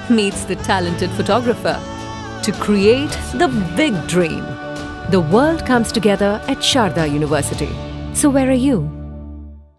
meets the talented photographer to create the big dream. The world comes together at Sharda University. So where are you?